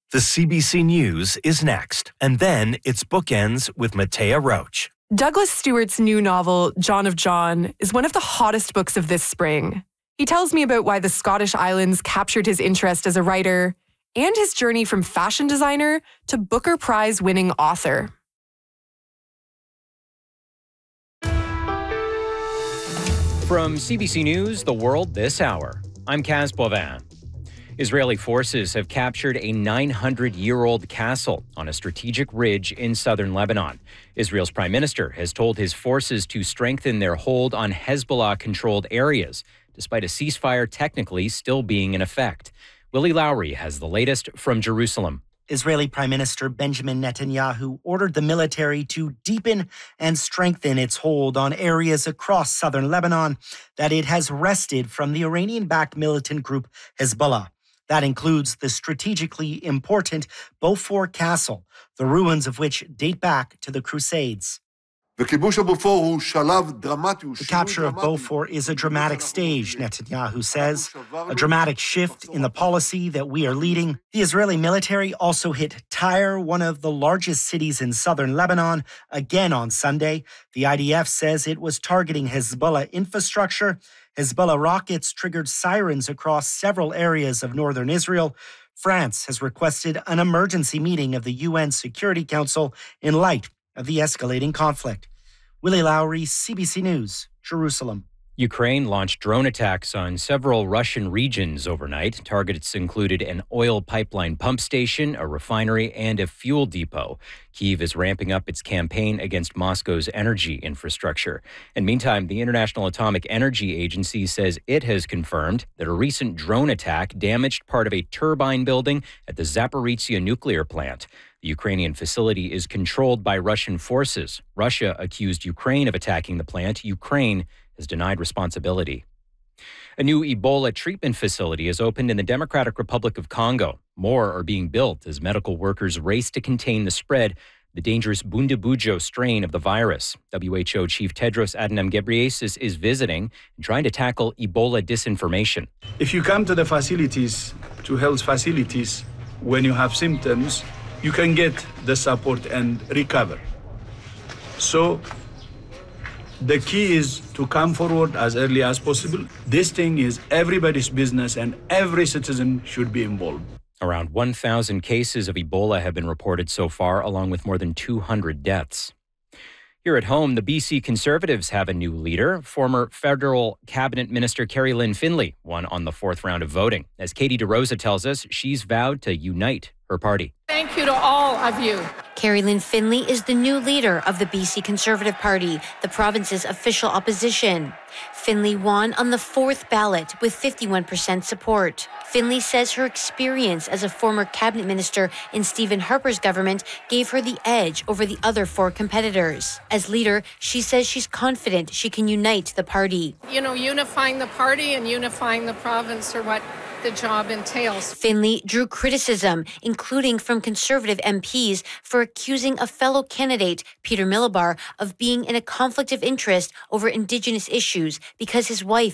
The CBC News is next, and then it's Bookends with Matea Roach. Douglas Stewart's new novel, John of John, is one of the hottest books of this spring. He tells me about why the Scottish Islands captured his interest as a writer and his journey from fashion designer to Booker Prize-winning author. From CBC News, The World This Hour, I'm Kaz Bovin. Israeli forces have captured a 900-year-old castle on a strategic ridge in southern Lebanon. Israel's prime minister has told his forces to strengthen their hold on Hezbollah-controlled areas, despite a ceasefire technically still being in effect. Willie Lowry has the latest from Jerusalem. Israeli Prime Minister Benjamin Netanyahu ordered the military to deepen and strengthen its hold on areas across southern Lebanon that it has wrested from the Iranian-backed militant group Hezbollah. That includes the strategically important Beaufort Castle, the ruins of which date back to the Crusades. The capture of Beaufort is a dramatic stage, Netanyahu says, a dramatic shift in the policy that we are leading. The Israeli military also hit Tyre, one of the largest cities in southern Lebanon, again on Sunday. The IDF says it was targeting Hezbollah infrastructure. Hezbollah rockets triggered sirens across several areas of northern Israel. France has requested an emergency meeting of the UN Security Council in light of the escalating conflict. Willie Lowry, CBC News, Jerusalem. Ukraine launched drone attacks on several Russian regions overnight. Targets included an oil pipeline pump station, a refinery, and a fuel depot. Kyiv is ramping up its campaign against Moscow's energy infrastructure. And meantime, the International Atomic Energy Agency says it has confirmed that a recent drone attack damaged part of a turbine building at the Zaporizhzhia nuclear plant. The Ukrainian facility is controlled by Russian forces. Russia accused Ukraine of attacking the plant. Ukraine has denied responsibility. A new Ebola treatment facility has opened in the Democratic Republic of Congo. More are being built as medical workers race to contain the spread of the dangerous Bundibugyo strain of the virus. WHO Chief Tedros Adhanom Ghebreyesus is visiting and trying to tackle Ebola disinformation. If you come to the facilities, to health facilities, when you have symptoms, you can get the support and recover. So the key is to come forward as early as possible. This thing is everybody's business and every citizen should be involved. Around 1,000 cases of Ebola have been reported so far, along with more than 200 deaths. Here at home, the BC Conservatives have a new leader. Former federal cabinet minister Carrie Lynn Finlay won on the fourth round of voting. As Katie DeRosa tells us, she's vowed to unite her party. Thank you to all of you. Carrie Lynn Finlay is the new leader of the BC Conservative Party, the province's official opposition. Finlay won on the fourth ballot with 51% support. Finlay says her experience as a former cabinet minister in Stephen Harper's government gave her the edge over the other four competitors. As leader, she says she's confident she can unite the party. You know, unifying the party and unifying the province are what the job entails. Finlay drew criticism, including from Conservative MPs, for accusing a fellow candidate, Peter Millibar, of being in a conflict of interest over Indigenous issues because his wife